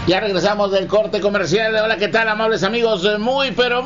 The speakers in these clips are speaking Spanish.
Ya regresamos del corte comercial. Hola, ¿qué tal, amables amigos? Muy, pero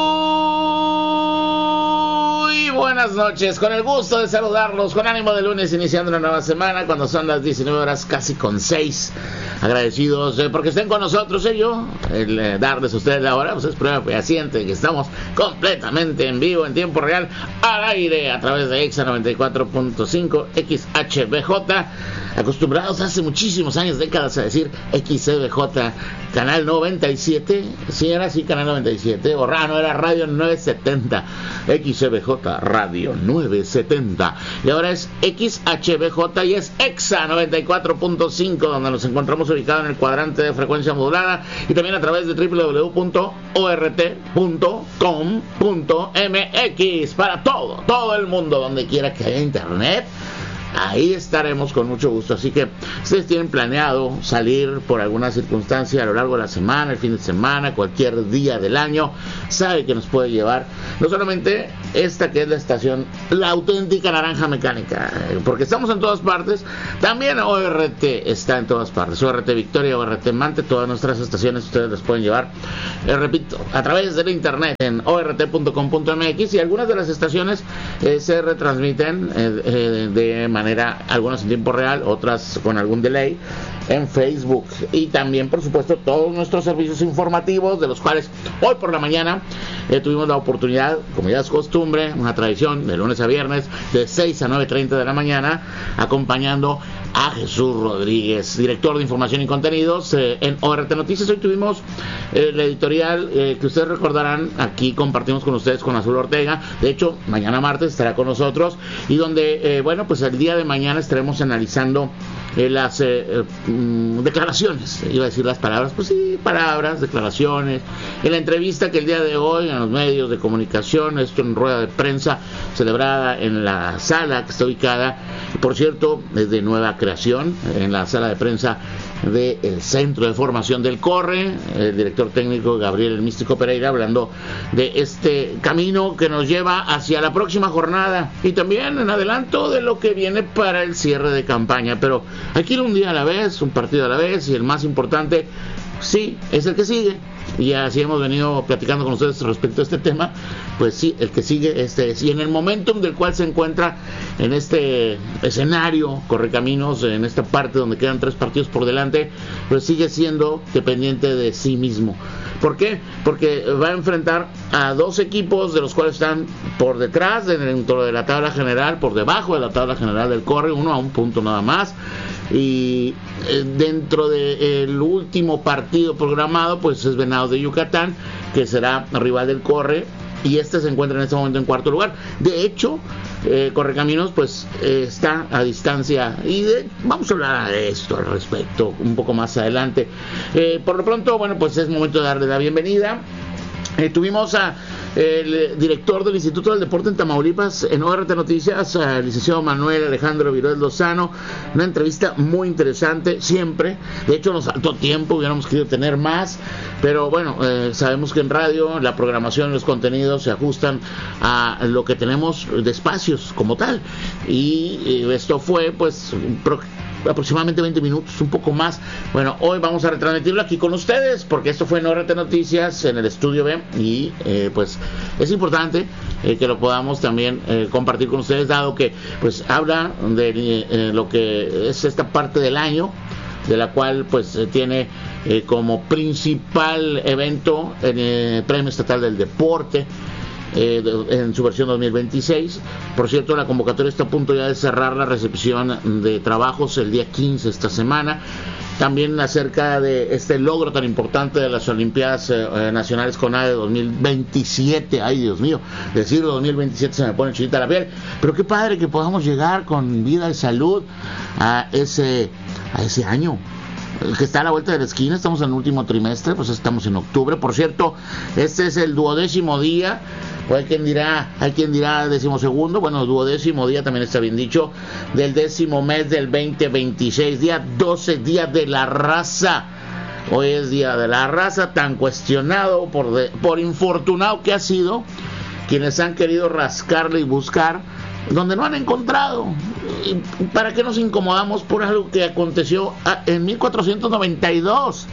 muy buenas noches. Con el gusto de saludarlos, con ánimo de lunes, iniciando una nueva semana, cuando son las 19 horas, casi con 6. Agradecidos porque estén con nosotros. El darles a ustedes la hora, pues es prueba fehaciente que estamos completamente en vivo, en tiempo real, al aire, a través de EXA 94.5 XHBJ. Acostumbrados hace muchísimos años, décadas, a decir XCBJ, canal 97, sí era así, canal 97, o no, era radio 970, XCBJ, radio 970, y ahora es XHBJ y es EXA 94.5, donde nos encontramos ubicados en el cuadrante de frecuencia modulada, y también a través de www.ort.com.mx, para todo el mundo, donde quiera que haya internet. Ahí estaremos con mucho gusto. Así que ustedes tienen planeado salir por alguna circunstancia a lo largo de la semana, el fin de semana, cualquier día del año, sabe que nos puede llevar no solamente esta que es la estación, la auténtica naranja mecánica, porque estamos en todas partes. También ORT está en todas partes, ORT Victoria, ORT Mante, todas nuestras estaciones ustedes las pueden llevar, repito, a través del internet en ort.com.mx, y algunas de las estaciones se retransmiten de manera, algunas en tiempo real, otras con algún delay, en Facebook, y también por supuesto todos nuestros servicios informativos, de los cuales hoy por la mañana tuvimos la oportunidad, como ya es costumbre, una tradición, de lunes a viernes, de 6 a 9:30 de la mañana, acompañando a Jesús Rodríguez, director de Información y Contenidos en ORT Noticias. Hoy tuvimos el editorial que ustedes recordarán, aquí compartimos con ustedes con Azul Ortega. De hecho, mañana martes estará con nosotros, y donde, bueno, pues el día de mañana estaremos analizando las declaraciones, iba a decir las palabras, pues sí, palabras, declaraciones, en la entrevista que el día de hoy en los medios de comunicación, esto en rueda de prensa celebrada en la sala que está ubicada, por cierto, es de nueva creación, en la sala de prensa del Centro de Formación del Corre, el director técnico Gabriel El Místico Pereira, hablando de este camino que nos lleva hacia la próxima jornada, y también en adelanto de lo que viene para el cierre de campaña. Pero hay que ir un día a la vez, un partido a la vez, y el más importante, sí, es el que sigue. Y así hemos venido platicando con ustedes respecto a este tema. Pues sí, el que sigue es, y en el momentum del cual se encuentra en este escenario Correcaminos, en esta parte donde quedan 3 partidos por delante, pues sigue siendo dependiente de sí mismo. ¿Por qué? Porque va a enfrentar a 2 equipos, de los cuales están por detrás, dentro de la tabla general, por debajo de la tabla general del Corre, uno a un punto nada más. Y dentro del último partido programado, pues es Venados de Yucatán, que será rival del Corre, y este se encuentra en este momento en cuarto lugar. De hecho, Correcaminos pues está a distancia, y vamos a hablar de esto al respecto un poco más adelante. Por lo pronto, bueno, pues es momento de darle la bienvenida. Tuvimos a el director del Instituto del Deporte en Tamaulipas en ORT Noticias, el licenciado Manuel Alejandro Viruel Lozano. Una entrevista muy interesante, siempre. De hecho, nos faltó tiempo, hubiéramos querido tener más, pero bueno, sabemos que en radio la programación y los contenidos se ajustan a lo que tenemos de espacios como tal, y esto fue pues aproximadamente 20 minutos, un poco más. Bueno, hoy vamos a retransmitirlo aquí con ustedes, porque esto fue en ORT Noticias, en el Estudio B, y pues es importante que lo podamos también compartir con ustedes, dado que pues habla de lo que es esta parte del año, de la cual pues tiene como principal evento el Premio Estatal del Deporte, en su versión 2026. Por cierto, la convocatoria está a punto ya de cerrar la recepción de trabajos el día 15 esta semana. También acerca de este logro tan importante de las Olimpiadas Nacionales CONADE 2027. Ay, Dios mío, decirlo 2027 se me pone chinita la piel, pero qué padre que podamos llegar con vida y salud a ese año que está a la vuelta de la esquina. Estamos en el último trimestre, pues estamos en octubre. Por cierto, este es el 12º día, o hay quien dirá 12º, bueno, 12º día también está bien dicho, del 10º mes del 2026, día 12, día de la raza. Hoy es día de la raza, tan cuestionado por infortunado que ha sido quienes han querido rascarle y buscar donde no han encontrado. ¿Para qué nos incomodamos por algo que aconteció en 1492?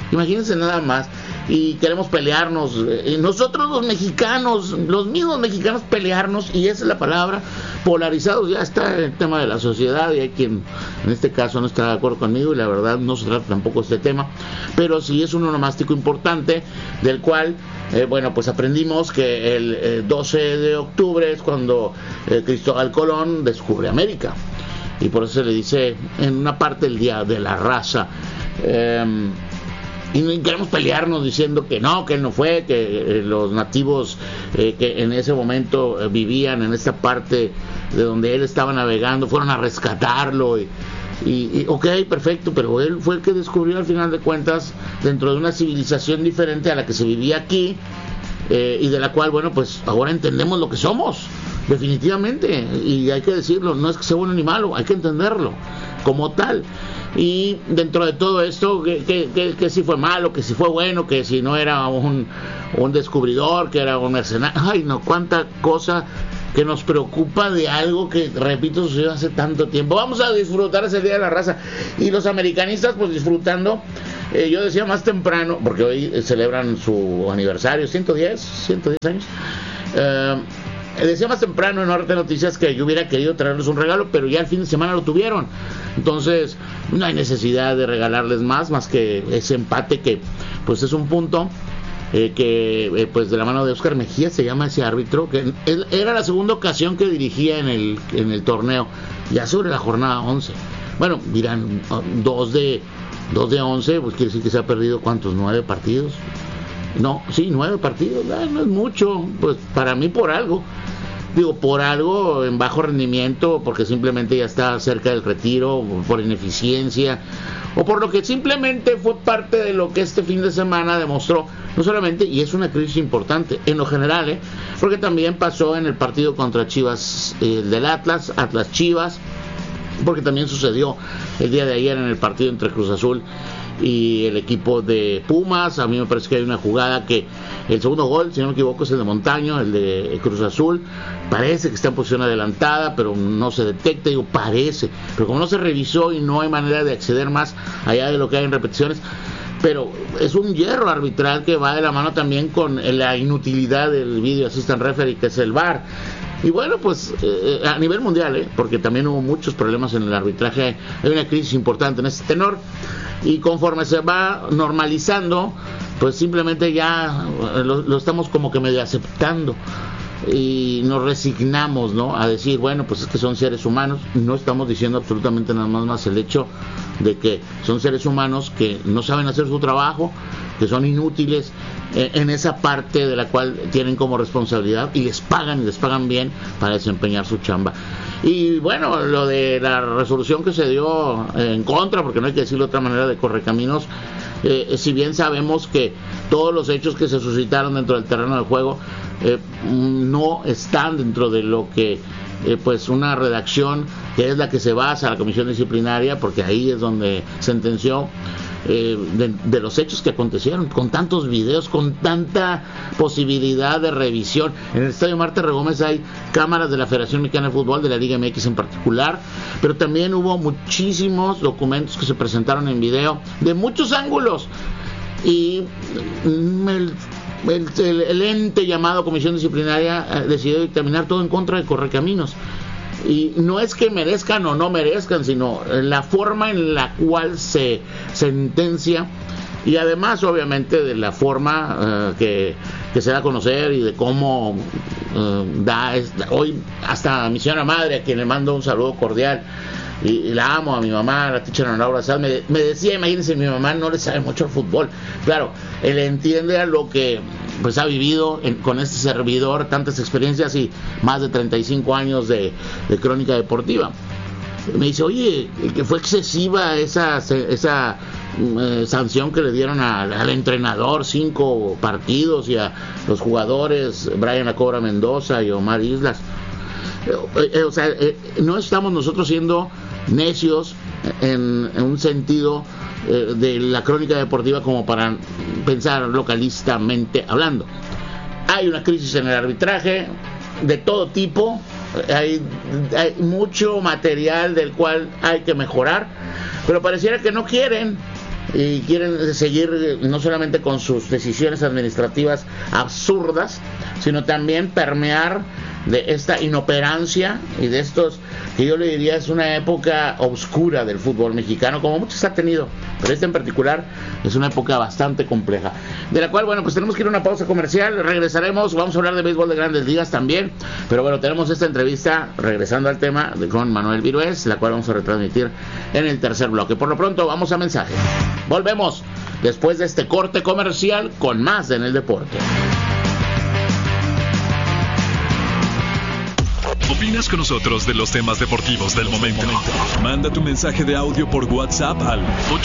Imagínense nada más. Y queremos pelearnos, nosotros los mexicanos, los mismos mexicanos pelearnos, y esa es la palabra, polarizados. Ya está el tema de la sociedad, y hay quien en este caso no está de acuerdo conmigo, y la verdad no se trata tampoco este tema, pero sí es un onomástico importante, del cual bueno, pues aprendimos que el 12 de octubre es cuando Cristóbal Colón descubre América, y por eso se le dice en una parte el Día de la Raza. Y no queremos pelearnos diciendo que él no fue, que los nativos que en ese momento vivían en esta parte de donde él estaba navegando fueron a rescatarlo, y ok, perfecto, pero él fue el que descubrió al final de cuentas, dentro de una civilización diferente a la que se vivía aquí, y de la cual, bueno, pues ahora entendemos lo que somos, definitivamente, y hay que decirlo, no es que sea bueno ni malo, hay que entenderlo como tal. Y dentro de todo esto, que si fue malo, que si fue bueno, que si no era un descubridor, que era un mercenario, ay no, cuánta cosa que nos preocupa de algo que, repito, sucedió hace tanto tiempo. Vamos a disfrutar ese Día de la Raza, y los americanistas pues disfrutando. Yo decía más temprano, porque hoy celebran su aniversario, 110 años. Decía más temprano en Arte Noticias que yo hubiera querido traerles un regalo, pero ya el fin de semana lo tuvieron. Entonces no hay necesidad de regalarles más que ese empate, que pues es un punto que pues de la mano de Oscar Mejía, se llama ese árbitro, que era la segunda ocasión que dirigía en el torneo, ya sobre la jornada 11. Bueno, dirán, 2 de 11, pues quiere decir que se ha perdido, ¿cuántos? 9 partidos. No, sí, 9 partidos, no es mucho, pues para mí por algo en bajo rendimiento, porque simplemente ya está cerca del retiro, por ineficiencia, o por lo que simplemente fue parte de lo que este fin de semana demostró, no solamente, y es una crisis importante en lo general, porque también pasó en el partido contra Chivas, del Atlas Chivas, porque también sucedió el día de ayer en el partido entre Cruz Azul y el equipo de Pumas. A mí me parece que hay una jugada que el segundo gol, si no me equivoco, es el de Montaño, el de Cruz Azul, parece que está en posición adelantada, pero no se detecta, parece, pero como no se revisó y no hay manera de acceder más allá de lo que hay en repeticiones, pero es un hierro arbitral que va de la mano también con la inutilidad del video assistant referee, que es el VAR. Y bueno, pues a nivel mundial, porque también hubo muchos problemas en el arbitraje, hay una crisis importante en este tenor, y conforme se va normalizando, pues simplemente ya lo estamos como que medio aceptando, y nos resignamos, ¿no?, a decir, bueno, pues es que son seres humanos. No estamos diciendo absolutamente nada más el hecho de que son seres humanos que no saben hacer su trabajo, que son inútiles en esa parte de la cual tienen como responsabilidad, y les pagan bien para desempeñar su chamba. Y bueno, lo de la resolución que se dio en contra, porque no hay que decirlo de otra manera, de Correcaminos, si bien sabemos que todos los hechos que se suscitaron dentro del terreno de juego no están dentro de lo que pues una redacción que es la que se basa la comisión disciplinaria, porque ahí es donde sentenció de los hechos que acontecieron, con tantos videos, con tanta posibilidad de revisión. En el Estadio Marte Regómez hay cámaras de la Federación Mexicana de Fútbol, de la Liga MX en particular, pero también hubo muchísimos documentos que se presentaron en video de muchos ángulos, y el ente llamado comisión disciplinaria decidió dictaminar todo en contra de Correcaminos. Y no es que merezcan o no merezcan, sino la forma en la cual se sentencia, y además obviamente de la forma que se da a conocer, y de cómo hoy hasta a mi señora madre, a quien le mando un saludo cordial, y la amo, a mi mamá, la teacher Ana Laura Sal, me decía, imagínense, mi mamá no le sabe mucho al fútbol. Claro, él entiende a lo que pues ha vivido con este servidor, tantas experiencias y más de 35 años de crónica deportiva. Me dice, oye, que fue excesiva esa sanción que le dieron al entrenador, 5 partidos, y a los jugadores Brian Acobra Mendoza y Omar Islas. O sea, no estamos nosotros siendo necios en un sentido de la crónica deportiva como para pensar localistamente hablando. Hay una crisis en el arbitraje de todo tipo, hay mucho material del cual hay que mejorar, pero pareciera que no quieren, y quieren seguir no solamente con sus decisiones administrativas absurdas, sino también permear de esta inoperancia y de estos que yo le diría es una época oscura del fútbol mexicano, como muchos ha tenido, pero esta en particular es una época bastante compleja, de la cual, bueno, pues tenemos que ir a una pausa comercial, regresaremos, vamos a hablar de béisbol de Grandes Ligas también, pero bueno, tenemos esta entrevista, regresando al tema, con Manuel Virués, la cual vamos a retransmitir en el tercer bloque. Por lo pronto, vamos a mensajes. Volvemos después de este corte comercial con más de En el Deporte. ¿Opinas con nosotros de los temas deportivos del momento? Manda tu mensaje de audio por WhatsApp al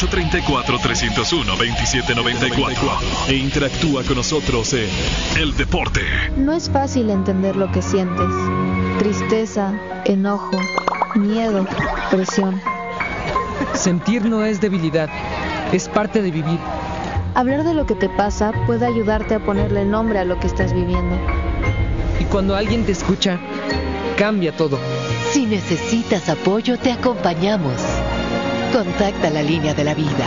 834-301-2794 e interactúa con nosotros en El Deporte. No es fácil entender lo que sientes. Tristeza, enojo, miedo, presión. Sentir no es debilidad, es parte de vivir. Hablar de lo que te pasa puede ayudarte a ponerle nombre a lo que estás viviendo. Y cuando alguien te escucha, cambia todo. Si necesitas apoyo, te acompañamos. Contacta la línea de la vida.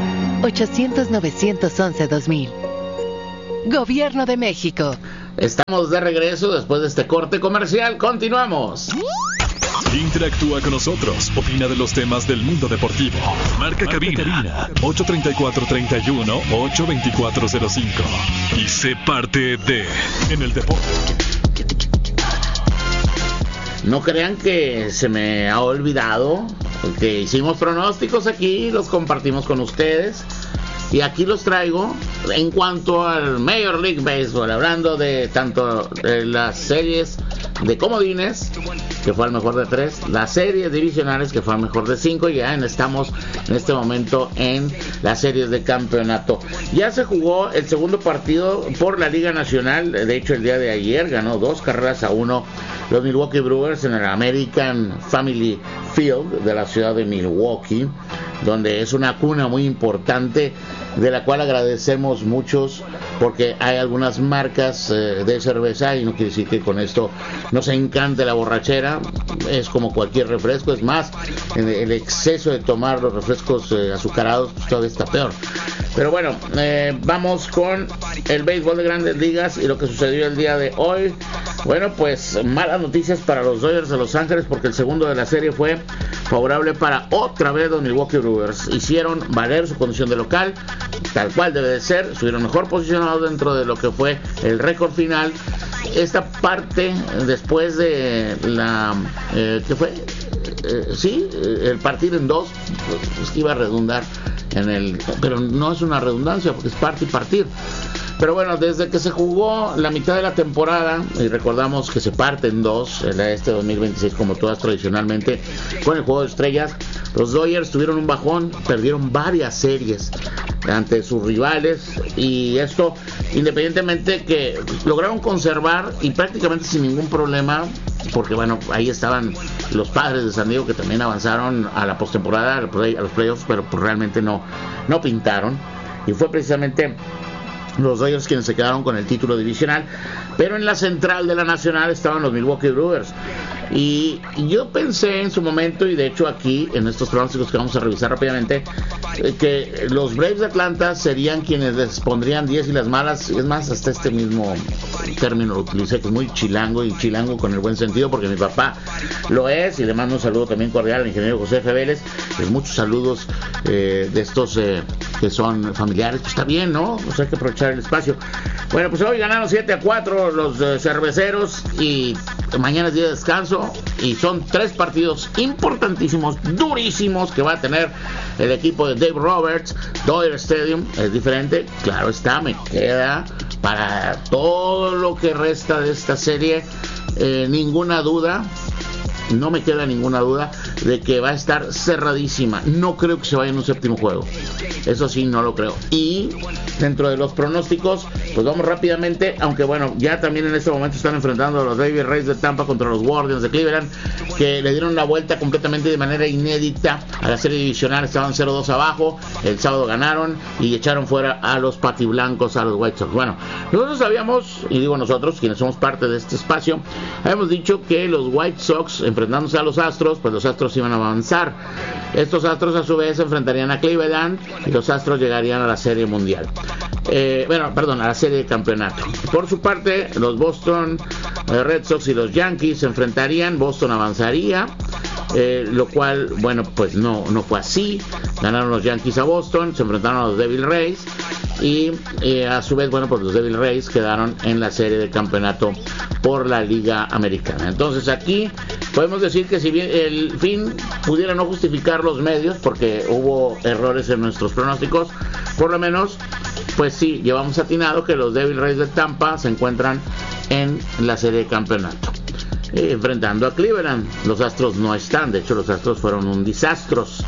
800-911-2000. Gobierno de México. Estamos de regreso después de este corte comercial. Continuamos. Interactúa con nosotros. Opina de los temas del mundo deportivo. Marca cabina 834-31-82405. Y sé parte de En el Deporte. No crean que se me ha olvidado que hicimos pronósticos aquí, los compartimos con ustedes y aquí los traigo en cuanto al Major League Baseball, hablando de tanto las series de comodines, que fue al mejor de 3, las series divisionales, que fue al mejor de 5, y ya estamos en este momento en las series de campeonato. Ya se jugó el segundo partido por la Liga Nacional, de hecho el día de ayer ganó 2-1 los Milwaukee Brewers en el American Family Field de la ciudad de Milwaukee, donde es una cuna muy importante, de la cual agradecemos muchos, porque hay algunas marcas de cerveza, y no quiere decir que con esto nos encante la borrachera, es como cualquier refresco, es más, el exceso de tomar los refrescos azucarados, pues todavía está peor. Pero bueno, vamos con el béisbol de Grandes Ligas y lo que sucedió el día de hoy. Bueno, pues malas noticias para los Dodgers de Los Ángeles, porque el segundo de la serie fue favorable para otra vez los Milwaukee Brewers. Hicieron valer su condición de local, tal cual debe de ser, estuvieron mejor posicionados dentro de lo que fue el récord final. Esta parte, después de la ¿qué fue? El partir en dos, es que iba a redundar en el, pero no es una redundancia porque es parte y partir. Pero bueno, desde que se jugó la mitad de la temporada, y recordamos que se parte en dos, este 2026 como todas tradicionalmente, con el juego de estrellas, los Dodgers tuvieron un bajón, perdieron varias series ante sus rivales, y esto independientemente que lograron conservar y prácticamente sin ningún problema, porque bueno, ahí estaban los Padres de San Diego, que también avanzaron a la postemporada, a los playoffs, pero pues realmente no pintaron, y fue precisamente los Dodgers quienes se quedaron con el título divisional. Pero en la central de la Nacional estaban los Milwaukee Brewers, y yo pensé en su momento, y de hecho aquí en estos pronósticos que vamos a revisar rápidamente, que los Braves de Atlanta serían quienes les pondrían 10 y las malas. Es más, hasta este mismo término lo utilicé, que es muy chilango, y chilango con el buen sentido, porque mi papá lo es, y le mando un saludo también cordial al ingeniero José F. Vélez. Pues muchos saludos de estos que son familiares, pues está bien, ¿no? Pues hay que aprovechar el espacio. Bueno, pues hoy ganaron 7-4 los cerveceros, y mañana es día de descanso, y son 3 partidos importantísimos, durísimos, que va a tener el equipo de Dave Roberts. Dodger Stadium es diferente, claro está, me queda para todo lo que resta de esta serie ninguna duda. No me queda ninguna duda de que va a estar cerradísima. No creo que se vaya en un séptimo juego. Eso sí, no lo creo. Y dentro de los pronósticos, pues vamos rápidamente, aunque bueno, ya también en este momento están enfrentando a los Davis Rays de Tampa contra los Guardians de Cleveland, que le dieron la vuelta completamente de manera inédita a la serie divisional. Estaban 0-2 abajo, el sábado ganaron y echaron fuera a los patiblancos, a los White Sox. Bueno, nosotros sabíamos, y digo nosotros, quienes somos parte de este espacio, habíamos dicho que los White Sox, enfrentándose a los Astros, pues los Astros iban a avanzar. Estos Astros a su vez se enfrentarían a Cleveland y los Astros llegarían a la Serie Mundial. A la Serie de Campeonato. Por su parte, los Boston Red Sox y los Yankees se enfrentarían. Boston avanzaría, lo cual, pues no fue así. Ganaron los Yankees a Boston, se enfrentaron a los Devil Rays y a su vez, pues los Devil Rays quedaron en la Serie de Campeonato por la Liga Americana. Entonces aquí podemos decir que si bien el fin pudiera no justificar los medios, porque hubo errores en nuestros pronósticos, por lo menos pues sí, llevamos atinado que los Devil Rays de Tampa se encuentran en la Serie de Campeonato, enfrentando a Cleveland. Los Astros no están, de hecho los Astros fueron un desastros.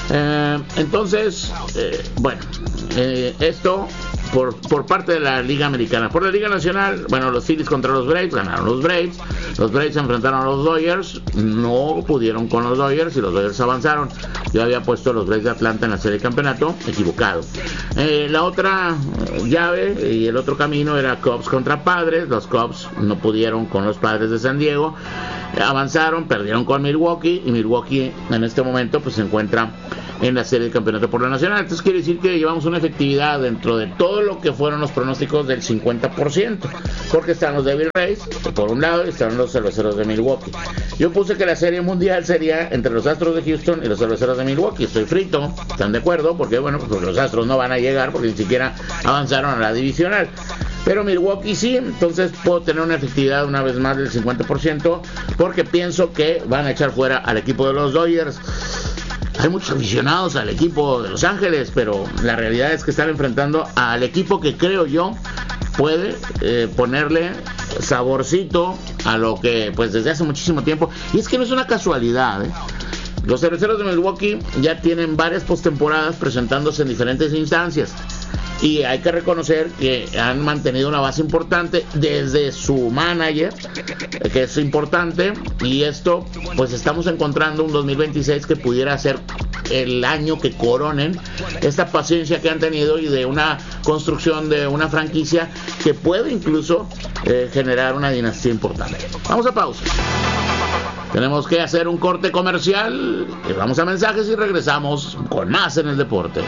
Esto por parte de la Liga Americana. Por la Liga Nacional, los Phillies contra los Braves, ganaron los Braves. Los Braves se enfrentaron a los Dodgers, no pudieron con los Dodgers y los Dodgers avanzaron. Yo había puesto a los Braves de Atlanta en la Serie de Campeonato, equivocado. La otra llave y el otro camino era Cubs contra Padres. Los Cubs no pudieron con los Padres de San Diego, avanzaron, perdieron con Milwaukee, y Milwaukee en este momento pues se encuentra en la Serie de Campeonato por la Nacional. Entonces quiere decir que llevamos una efectividad dentro de todo lo que fueron los pronósticos del 50%, porque están los Devil Rays por un lado y están los Cerveceros de Milwaukee. Yo puse que la Serie Mundial sería entre los Astros de Houston y los Cerveceros de Milwaukee. Estoy frito, ¿están de acuerdo? Porque porque los Astros no van a llegar porque ni siquiera avanzaron a la divisional. Pero Milwaukee sí, entonces puedo tener una efectividad una vez más del 50%, porque pienso que van a echar fuera al equipo de los Dodgers. Hay muchos aficionados al equipo de Los Ángeles, pero la realidad es que están enfrentando al equipo que creo yo puede ponerle saborcito a lo que pues desde hace muchísimo tiempo, y es que no es una casualidad, Los Cerveceros de Milwaukee ya tienen varias postemporadas presentándose en diferentes instancias, y hay que reconocer que han mantenido una base importante desde su manager, que es importante, y esto pues estamos encontrando un 2026 que pudiera ser el año que coronen esta paciencia que han tenido y de una construcción de una franquicia que puede incluso generar una dinastía importante. Vamos a pausa. Tenemos que hacer un corte comercial, y vamos a mensajes y regresamos con más en el deporte.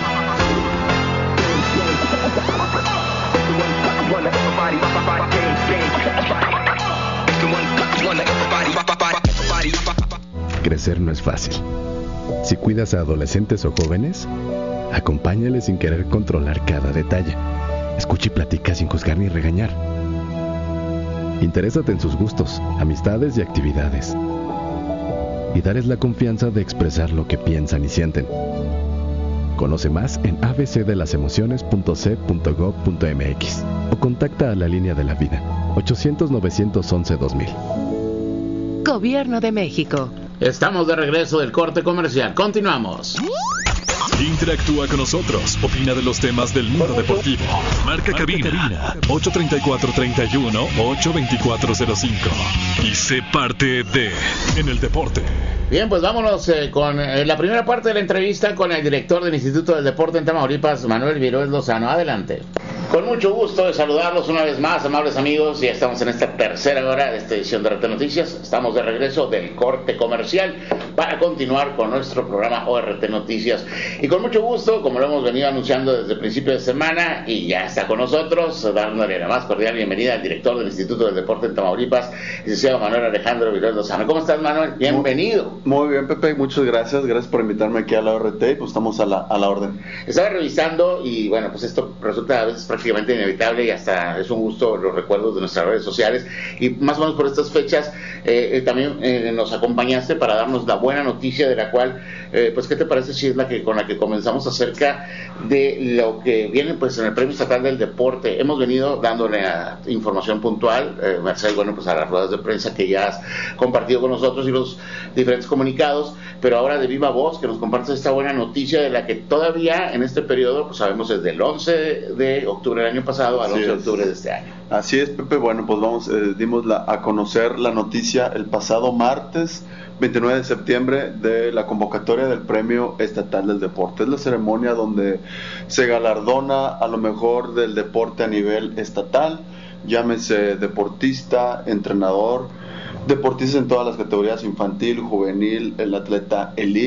Crecer no es fácil. Si cuidas a adolescentes o jóvenes, acompáñales sin querer controlar cada detalle. Escucha y platica sin juzgar ni regañar. Interésate en sus gustos, amistades y actividades. Y darles la confianza de expresar lo que piensan y sienten. Conoce más en abcdelasemociones.c.gov.mx o contacta a la línea de la vida 800-911-2000. Gobierno de México. Estamos de regreso del corte comercial. Continuamos. Interactúa con nosotros. Opina de los temas del mundo deportivo. Marca cabina 834-31-82405. Y sé parte de En el Deporte. Bien, pues vámonos con la primera parte de la entrevista con el director del Instituto del Deporte en Tamaulipas, Manuel Viroes Lozano. Adelante. Con mucho gusto de saludarlos una vez más, amables amigos. Ya estamos en esta tercera hora de esta edición de RT Noticias. Estamos de regreso del corte comercial para continuar con nuestro programa ORT Noticias. Y con mucho gusto, como lo hemos venido anunciando desde el principio de semana, y ya está con nosotros, dándole la más cordial bienvenida al director del Instituto del Deporte en Tamaulipas, licenciado Manuel Alejandro Viroes Lozano. ¿Cómo estás, Manuel? Bienvenido. Muy bien, Pepe, muchas gracias. Gracias por invitarme aquí a la ORT, pues estamos a la orden. Estaba revisando y bueno, pues esto resulta a veces prácticamente inevitable y hasta es un gusto los recuerdos de nuestras redes sociales, y más o menos por estas fechas también nos acompañaste para darnos la buena noticia de la cual pues ¿qué te parece si es la que con la que comenzamos acerca de lo que viene pues en el Premio Estatal del Deporte? Hemos venido dándole información puntual, Marcel, bueno, pues a las ruedas de prensa que ya has compartido con nosotros y los diferentes comunicados, pero ahora de viva voz que nos compartes esta buena noticia de la que todavía en este periodo, pues sabemos desde el 11 de octubre del año pasado al 11 de octubre de este año. Así es, Pepe. Bueno, pues dimos a conocer la noticia el pasado martes 29 de septiembre de la convocatoria del Premio Estatal del Deporte. Es la ceremonia donde se galardona a lo mejor del deporte a nivel estatal, llámese deportista, entrenador, deportistas en todas las categorías, infantil, juvenil, el atleta elite,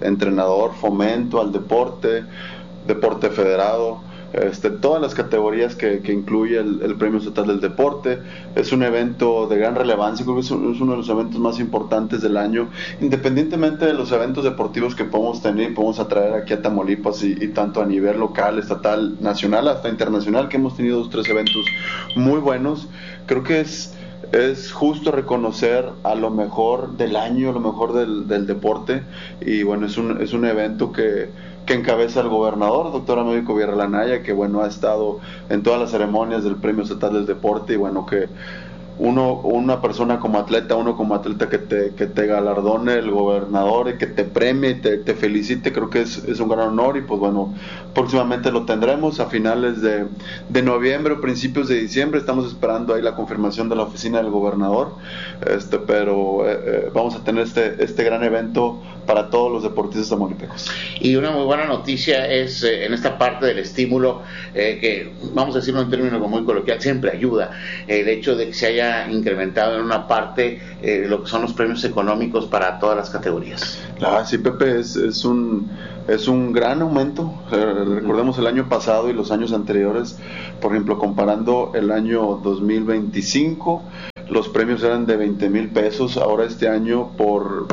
entrenador, fomento al deporte, deporte federado, todas las categorías que incluye el Premio Estatal del Deporte. Es un evento de gran relevancia, creo que es uno de los eventos más importantes del año, independientemente de los eventos deportivos que podemos tener y podemos atraer aquí a Tamaulipas, y tanto a nivel local, estatal, nacional, hasta internacional, que hemos tenido 2-3 eventos muy buenos. Creo que es justo reconocer a lo mejor del año, a lo mejor del deporte, y bueno, es un evento que encabeza el gobernador, doctor Américo Villarreal Anaya, que bueno, ha estado en todas las ceremonias del Premio Estatal del Deporte, y bueno, que una persona como atleta, que te galardone el gobernador y que te premie y te felicite, creo que es un gran honor. Y pues bueno, próximamente lo tendremos a finales de noviembre o principios de diciembre. Estamos esperando ahí la confirmación de la oficina del gobernador, pero vamos a tener este gran evento para todos los deportistas tamaulipecos. Y una muy buena noticia es en esta parte del estímulo, que vamos a decirlo en términos muy coloquial, siempre ayuda el hecho de que se haya incrementado en una parte lo que son los premios económicos para todas las categorías. Sí, Pepe, es un gran aumento. Recordemos el año pasado y los años anteriores, por ejemplo, comparando el año 2025, los premios eran de 20,000 pesos. Ahora este año por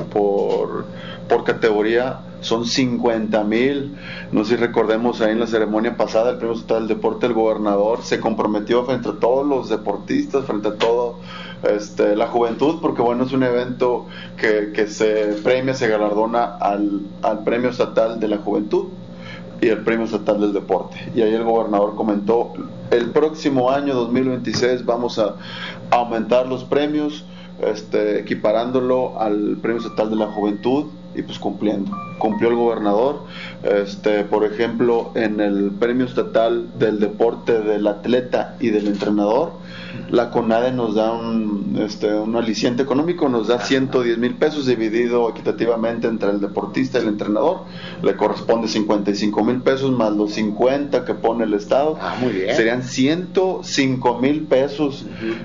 categoría son 50,000. No sé si recordemos ahí en la ceremonia pasada, el Premio Estatal del Deporte, el gobernador se comprometió frente a todos los deportistas, frente a todo la juventud, porque bueno, es un evento que se premia, se galardona al Premio Estatal de la Juventud y el Premio Estatal del Deporte. Y ahí el gobernador comentó, el próximo año 2026 vamos a aumentar los premios, equiparándolo al Premio Estatal de la Juventud, y pues cumplió el gobernador. Por ejemplo, en el Premio Estatal del Deporte del atleta y del entrenador, la CONADE nos da un aliciente económico, nos da 110,000 pesos dividido equitativamente entre el deportista y el entrenador. Le corresponde 55,000 pesos más los 50 que pone el Estado. Muy bien. Serían 105,000 pesos.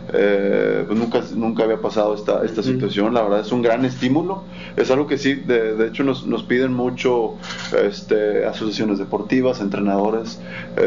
Pues nunca había pasado esta situación. La verdad es un gran estímulo. Es algo que sí, de hecho nos piden mucho asociaciones deportivas, entrenadores,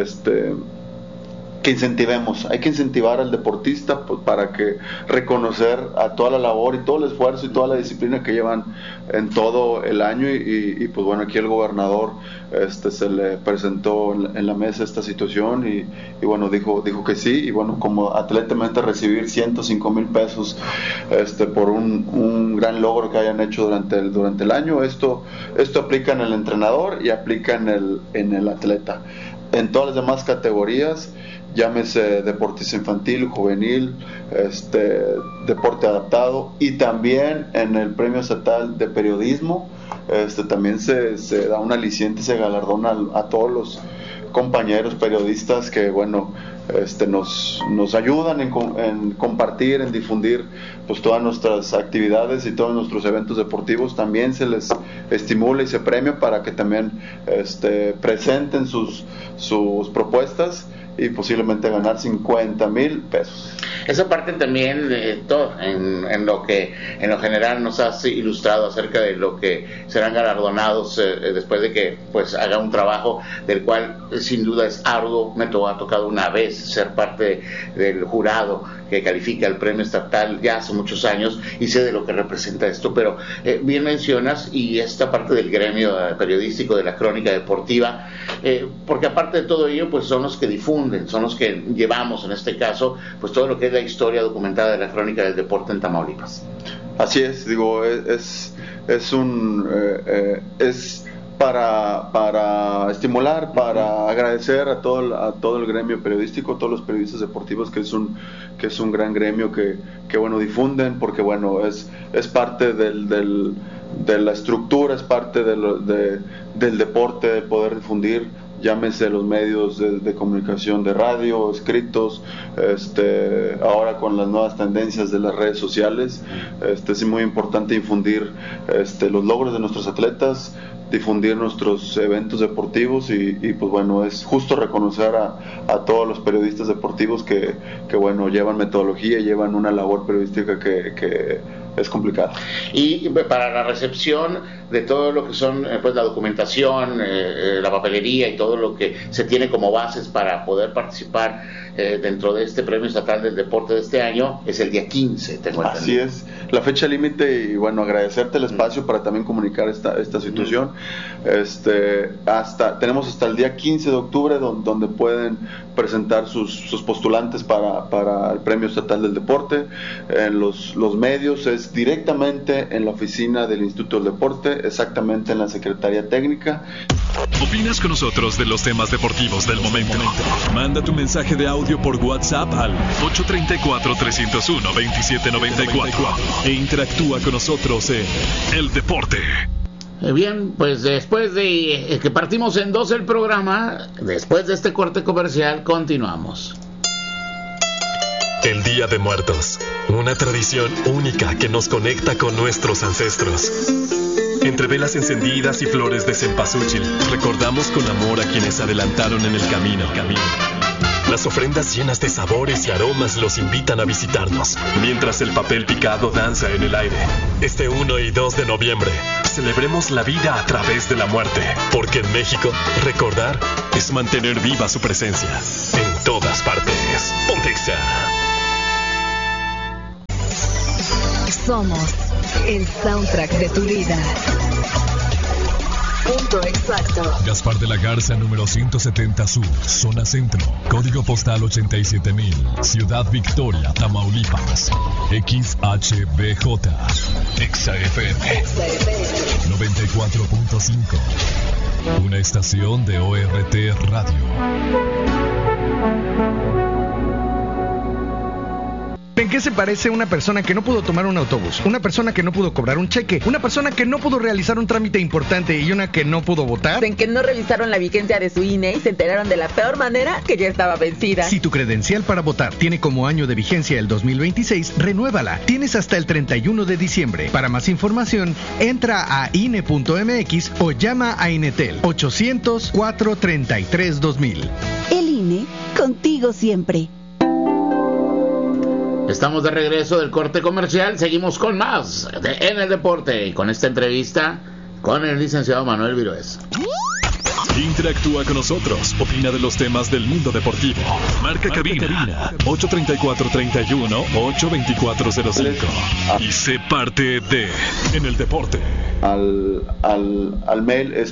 que incentivemos. Hay que incentivar al deportista, pues, para que reconocer a toda la labor y todo el esfuerzo y toda la disciplina que llevan en todo el año, y pues bueno, aquí el gobernador se le presentó en la mesa esta situación, y bueno, dijo que sí, y bueno, como atletamente recibir 105,000 pesos por un gran logro que hayan hecho durante el año. Esto aplica en el entrenador y aplica en el atleta. En todas las demás categorías, llámese deportista infantil, juvenil, deporte adaptado, y también en el Premio Estatal de Periodismo, también se da un aliciente, se galardona a todos los compañeros periodistas que bueno, nos ayudan en compartir, en difundir pues todas nuestras actividades y todos nuestros eventos deportivos. También se les estimula y se premia para que también presenten sus propuestas y posiblemente ganar 50,000 pesos. Esa parte también en lo general nos has ilustrado acerca de lo que serán galardonados después de que pues haga un trabajo del cual sin duda es arduo. Me ha tocado una vez ser parte del jurado que califica el premio estatal ya hace muchos años, y sé de lo que representa esto, pero bien mencionas, y esta parte del gremio periodístico, de la crónica deportiva, porque aparte de todo ello pues son los que difunden, son los que llevamos en este caso pues todo lo que es la historia documentada de la crónica del deporte en Tamaulipas. Así es, digo, es para estimular, para agradecer a todo el gremio periodístico, a todos los periodistas deportivos, que es un gran gremio que bueno, difunden, porque bueno, es parte de la estructura, es parte del deporte, de poder difundir, llámese los medios de comunicación, de radio, escritos, ahora con las nuevas tendencias de las redes sociales, es muy importante difundir los logros de nuestros atletas, difundir nuestros eventos deportivos, y pues bueno, es justo reconocer a todos los periodistas deportivos que bueno, llevan metodología, llevan una labor periodística que es complicado. Y para la recepción de todo lo que son pues la documentación, la papelería y todo lo que se tiene como bases para poder participar dentro de este Premio Estatal del Deporte de este año, es el día 15, tengo entendido. Así es, la fecha límite, y bueno, agradecerte el espacio para también comunicar esta situación. Tenemos hasta el día 15 de octubre donde pueden presentar sus postulantes para el Premio Estatal del Deporte. En los medios es directamente en la oficina del Instituto del Deporte, exactamente en la Secretaría Técnica. ¿Opinas con nosotros de los temas deportivos del momento? Manda tu mensaje de audio por WhatsApp al 834-301-2794 e interactúa con nosotros en El Deporte. Bien, pues después de que partimos en dos el programa, después de este corte comercial, continuamos. El Día de Muertos, una tradición única que nos conecta con nuestros ancestros. Entre velas encendidas y flores de cempasúchil, recordamos con amor a quienes adelantaron en el camino. Las ofrendas llenas de sabores y aromas los invitan a visitarnos, mientras el papel picado danza en el aire. Este 1 y 2 de noviembre, celebremos la vida a través de la muerte, porque en México, recordar es mantener viva su presencia en todas partes. Pontexa. Somos el soundtrack de tu vida. Punto exacto. Gaspar de la Garza, número 170 Sur, zona centro, código postal 87000, Ciudad Victoria, Tamaulipas. XHBJ, XFM 94.5, una estación de ORT Radio. ¿En qué se parece una persona que no pudo tomar un autobús, una persona que no pudo cobrar un cheque, una persona que no pudo realizar un trámite importante y una que no pudo votar? En que no revisaron la vigencia de su INE y se enteraron de la peor manera, que ya estaba vencida. Si tu credencial para votar tiene como año de vigencia el 2026, renuévala. Tienes hasta el 31 de diciembre. Para más información, entra a INE.mx o llama a Inetel 800-433-2000. El INE, contigo siempre. Estamos de regreso del corte comercial, seguimos con más en el deporte y con esta entrevista con el licenciado Manuel Viroes. Interactúa con nosotros, opina de los temas del mundo deportivo. Marca cabina 834-31-82405 y sé parte de En el Deporte. Al mail es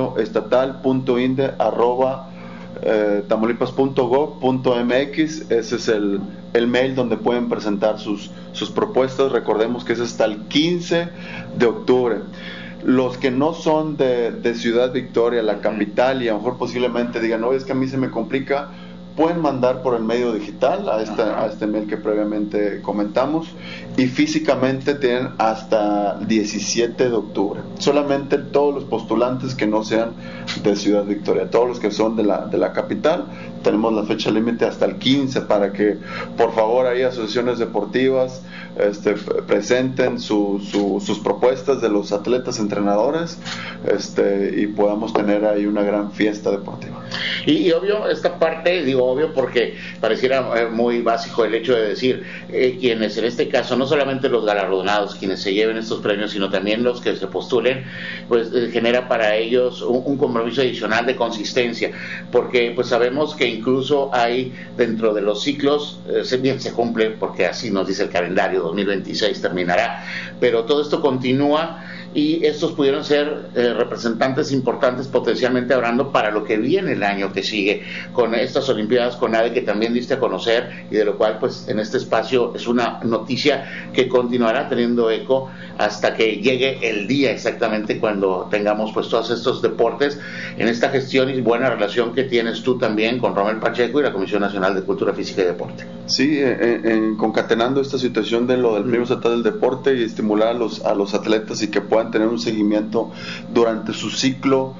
premioestatal.inde@tamaulipas.gov.mx. Ese es el mail donde pueden presentar sus propuestas. Recordemos que es hasta el 15 de octubre. Los que no son de Ciudad Victoria, la capital, y a lo mejor posiblemente digan, no, es que a mí se me complica, pueden mandar por el medio digital a este mail que previamente comentamos, y físicamente tienen hasta el 17 de octubre. Solamente todos los postulantes que no sean de Ciudad Victoria, todos los que son de la capital, tenemos la fecha límite hasta el 15 para que por favor ahí asociaciones deportivas presenten sus propuestas de los atletas entrenadores, y podamos tener ahí una gran fiesta deportiva. Y obvio, esta parte, digo obvio porque pareciera muy básico el hecho de decir quienes en este caso, no solamente los galardonados, quienes se lleven estos premios, sino también los que se postulen, pues genera para ellos un compromiso adicional de consistencia, porque pues sabemos que incluso hay dentro de los ciclos, bien se cumple, porque así nos dice el calendario, 2026 terminará, pero todo esto continúa y estos pudieron ser representantes importantes potencialmente hablando para lo que viene el año que sigue con estas Olimpiadas CONADE que también diste a conocer y de lo cual pues en este espacio es una noticia que continuará teniendo eco hasta que llegue el día exactamente cuando tengamos pues todos estos deportes en esta gestión y buena relación que tienes tú también con Romel Pacheco y la Comisión Nacional de Cultura Física y Deporte. Sí, concatenando esta situación de lo del Premio Estatal del Deporte y estimular a los atletas y que puedan tener un seguimiento durante su ciclo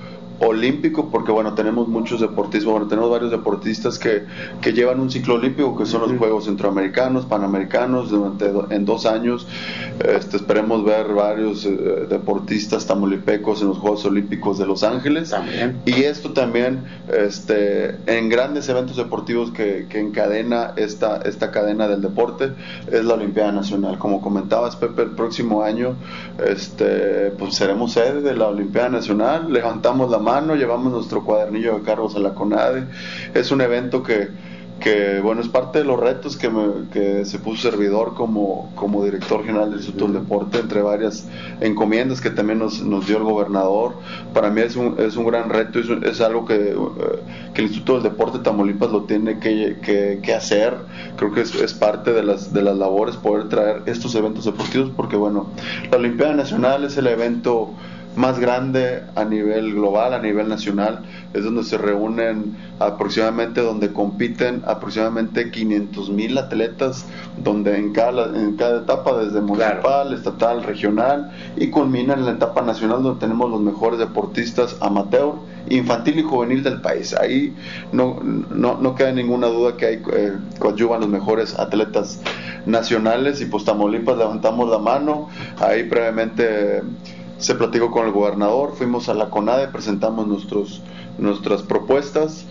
olímpico, porque bueno, tenemos muchos deportistas, bueno, tenemos varios deportistas que llevan un ciclo olímpico, que son los Juegos Centroamericanos, Panamericanos, en 2 años. Esperemos ver varios deportistas tamaulipecos en los Juegos Olímpicos de Los Ángeles. También. Y esto también en grandes eventos deportivos que encadena esta cadena del deporte es la Olimpiada Nacional. Como comentabas, Pepe, el próximo año pues seremos sede de la Olimpiada Nacional. Levantamos la mano, llevamos nuestro cuadernillo de cargos a la CONADE. Es un evento que bueno, es parte de los retos que se puso servidor como director general del Instituto del Deporte, entre varias encomiendas que también nos dio el gobernador. Para mí es un gran reto, es algo que el Instituto del Deporte de Tamaulipas lo tiene que hacer. Creo que es parte de las labores poder traer estos eventos deportivos, porque bueno, la Olimpiada Nacional es el evento más grande a nivel global, a nivel nacional. Es donde se reúnen donde compiten aproximadamente 500,000 atletas, donde en cada etapa, desde municipal, estatal, regional, y culmina en la etapa nacional, donde tenemos los mejores deportistas amateur, infantil y juvenil del país. Ahí no queda ninguna duda que hay coadyuvan los mejores atletas nacionales, y pues Tamaulipas levantamos la mano. Ahí previamente se platicó con el gobernador, fuimos a la CONADE, presentamos nuestras propuestas,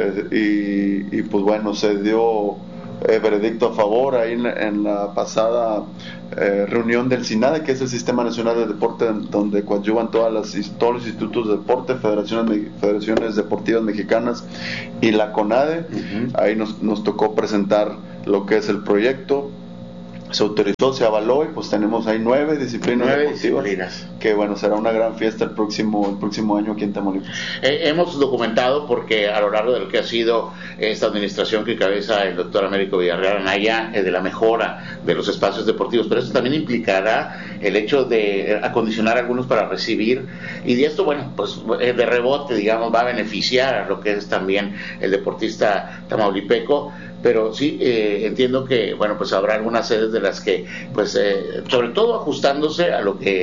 y pues bueno, se dio veredicto a favor ahí en la pasada reunión del SINADE, que es el Sistema Nacional de Deporte, donde coadyuvan todos los institutos de deporte, federaciones deportivas mexicanas y la CONADE. Ahí nos tocó presentar lo que es el proyecto. Se autorizó, se avaló, y pues tenemos ahí 9 disciplinas deportivas, que bueno, será una gran fiesta el próximo año aquí en Tamaulipas. Hemos documentado, porque a lo largo de lo que ha sido esta administración que encabeza el doctor Américo Villarreal Anaya, de la mejora de los espacios deportivos, pero esto también implicará el hecho de acondicionar algunos para recibir, y de esto, bueno, pues de rebote, digamos, va a beneficiar a lo que es también el deportista tamaulipeco. Pero sí, entiendo que, bueno, pues habrá algunas sedes de las que, pues, sobre todo ajustándose a lo que